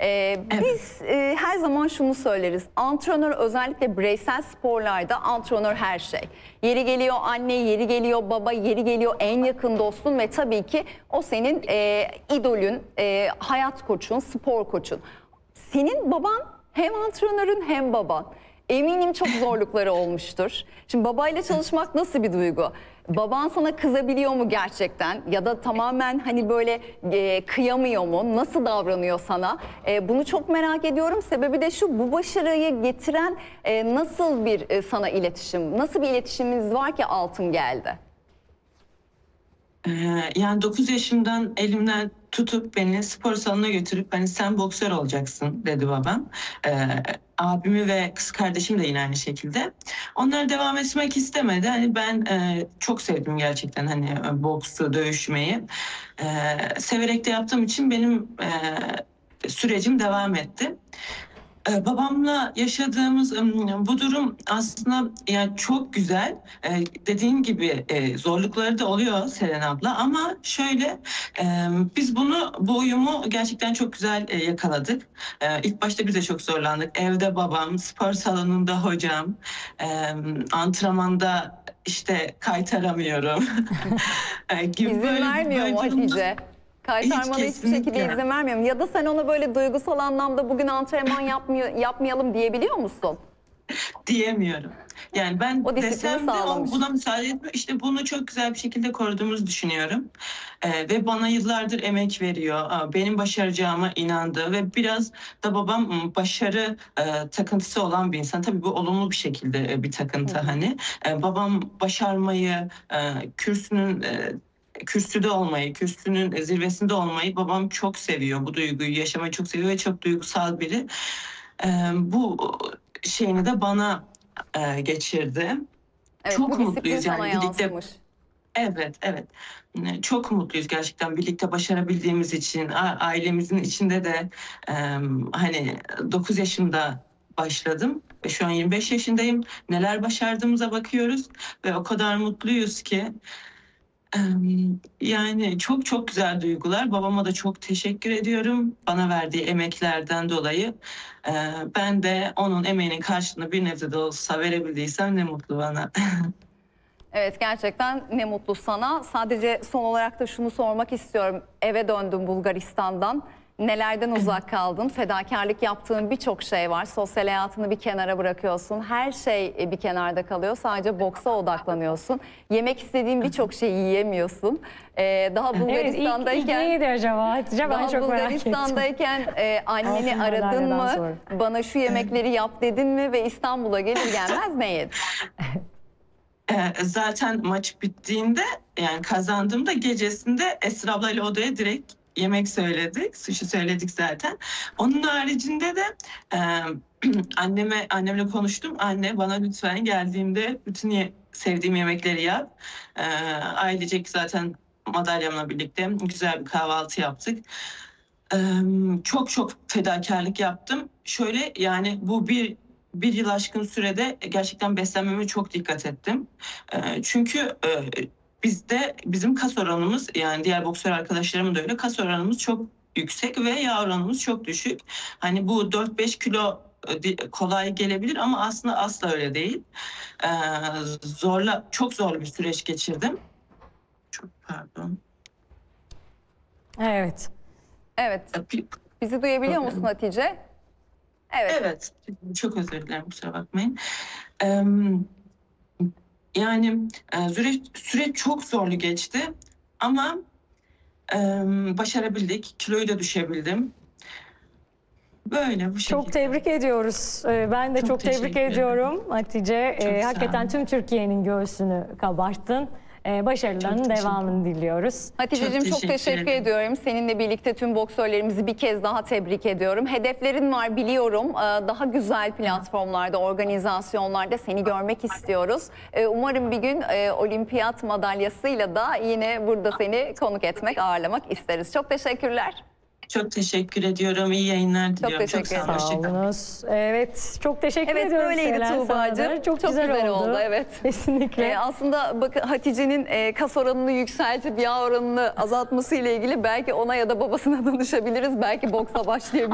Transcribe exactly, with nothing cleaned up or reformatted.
Ee, Evet. Biz e, her zaman şunu söyleriz. Antrenör, özellikle bireysel sporlarda antrenör her şey. Yeri geliyor anne, yeri geliyor baba, yeri geliyor en yakın dostun ve tabii ki o senin e, idolün, e, hayat koçun, spor koçun. Senin baban hem antrenörün hem baban. Eminim çok zorlukları olmuştur. Şimdi babayla çalışmak nasıl bir duygu? Baban sana kızabiliyor mu gerçekten? Ya da tamamen hani böyle e, kıyamıyor mu? Nasıl davranıyor sana? E, bunu çok merak ediyorum. Sebebi de şu: bu başarıyı getiren e, nasıl bir e, sana iletişim? Nasıl bir iletişiminiz var ki altın geldi? Ee, yani dokuz yaşımdan elimden tutup beni spor salonuna götürüp hani sen boksör olacaksın dedi babam. Ee, abimi ve kız kardeşim de yine aynı şekilde. Onlar devam etmek istemedi. Hani ben e, çok sevdim gerçekten hani e, boksu, dövüşmeyi. Ee, severek de yaptığım için benim e, sürecim devam etti. Ee, Babamla yaşadığımız ım, bu durum aslında yani çok güzel. Ee, Dediğin gibi e, zorlukları da oluyor Selen abla, ama şöyle e, biz bunu bu uyumu gerçekten çok güzel e, yakaladık. E, İlk başta biz de çok zorlandık. Evde babam, spor salonunda hocam, e, antrenmanda işte kaytaramıyorum E, gibi İzin böyle vermiyor böyle mu durumlar. Hatice? Kaytarmana Hiç, hiçbir şekilde kesinlikle. izin vermiyor mu? Ya da sen ona böyle duygusal anlamda bugün antrenman yapmıyor, yapmayalım diyebiliyor musun? Diyemiyorum. Yani ben O disiplini desem de o sağlamış. buna müsaade etmiyor. İşte bunu çok güzel bir şekilde koruduğumuzu düşünüyorum. Ee, ve bana yıllardır emek veriyor. Aa, benim başaracağıma inandı ve biraz da babam ım, başarı e, takıntısı olan bir insan. Tabii bu olumlu bir şekilde e, bir takıntı Hı hı. hani. E, babam başarmayı, e, kürsünün e, kürsüde olmayı, kürsünün zirvesinde olmayı babam çok seviyor. Bu duyguyu yaşamayı çok seviyor ve çok duygusal biri. E, bu şeyini de bana e, geçirdi. Evet, Çok bu disiplin mutluyuz sana yani birlikte. yansımış. Evet, evet. E, Çok mutluyuz gerçekten birlikte başarabildiğimiz için. A- Ailemizin içinde de e, hani dokuz yaşımda başladım ve şu an yirmi beş yaşındayım. Neler başardığımıza bakıyoruz ve o kadar mutluyuz ki. E, Yani çok çok güzel duygular. Babama da çok teşekkür ediyorum bana verdiği emeklerden dolayı. E, Ben de onun emeğinin karşılığını bir nebze de olsa verebildiysem ne mutlu bana. Evet, gerçekten ne mutlu sana. Sadece son olarak da şunu sormak istiyorum. Eve döndün Bulgaristan'dan. Nelerden uzak kaldın? Fedakarlık yaptığın birçok şey var. Sosyal hayatını bir kenara bırakıyorsun. Her şey bir kenarda kalıyor. Sadece boksa odaklanıyorsun. Yemek istediğin birçok şeyi yiyemiyorsun. Ee, daha Evet, ilk, ilk Bulgaristan'dayken... neydi acaba Hatice? Ben Daha çok merak ettim. Bulgaristan'dayken e, anneni Altın aradın madalyadan mı? sonra. Bana şu yemekleri yap dedin mi? Ve İstanbul'a gelir gelmez ne yedin? Ee, zaten maç bittiğinde yani kazandığımda gecesinde Esra ablayla odaya direkt yemek söyledik. Sushi söyledik zaten. Onun haricinde de e, anneme annemle konuştum. Anne bana lütfen geldiğimde bütün ye- sevdiğim yemekleri yap. E, ailecek zaten madalyamla birlikte güzel bir kahvaltı yaptık. E, Çok çok fedakarlık yaptım. Şöyle yani bu bir bir yıl aşkın sürede gerçekten beslenmeme çok dikkat ettim. E, çünkü e, bizde bizim kas oranımız, yani diğer boksör arkadaşlarımın da öyle, kas oranımız çok yüksek ve yağ oranımız çok düşük. Hani bu dört beş kilo e, di- kolay gelebilir ama aslında asla öyle değil. E, zorla çok zorlu bir süreç geçirdim. Çok pardon. Evet. Evet. Bizi duyabiliyor musun Hatice? Evet. Evet, çok özür dilerim, kusura bakmayın. Ee, Yani e, süreç, süreç çok zorlu geçti ama e, başarabildik, kiloyu da düşebildim. Böyle bu şekilde. Çok tebrik ediyoruz. Ee, Ben de çok, Çok tebrik teşekkür ederim. ediyorum Hatice. Ee, sağ Hakikaten olun. tüm Türkiye'nin göğsünü kabarttın. Ee, Başarılarının Çok teşekkür devamını diliyoruz. Haticeciğim çok teşekkür teşekkür, ederim. ediyorum. Seninle birlikte tüm boksörlerimizi bir kez daha tebrik ediyorum. Hedeflerin var biliyorum. Ee, Daha güzel platformlarda, organizasyonlarda seni görmek istiyoruz. Ee, Umarım bir gün e, olimpiyat madalyasıyla da yine burada seni konuk etmek, ağırlamak isteriz. Çok teşekkürler. Çok teşekkür ediyorum. İyi yayınlar diliyorum. teşekkür sağ olun. ederim. Sağ Hoşça kalın. olunuz. Evet, çok teşekkür Evet, ediyorum. böyleydi Selen, sana Tuğba'cığım. da. Çok, Çok güzel, güzel oldu. oldu, evet. Kesinlikle. Ee, aslında bakın Hatice'nin e, kas oranını yükseltip yağ oranını azaltması ile ilgili belki ona ya da babasına danışabiliriz. Belki boksa başlayabilir.